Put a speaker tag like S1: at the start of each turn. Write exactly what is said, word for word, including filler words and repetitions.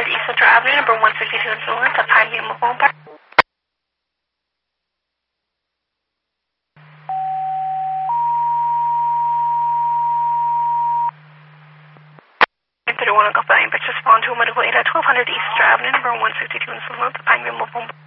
S1: hundred East Central Avenue, number one sixty-two in Florence, to Pineview Mobile Park. thirty-one Gulf Valley, but respond to a medical aid at twelve hundred East Central Avenue, number one sixty-two in Florence, to Pineview Mobile Park.